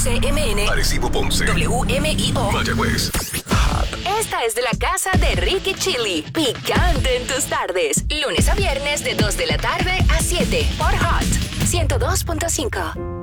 CMN, Arecibo, Ponce, WMIO, Mayagüez. Esta es de la casa de Ricky Chili. Picante en tus tardes. Lunes a viernes de 2 de la tarde a 7 por Hot 102.5.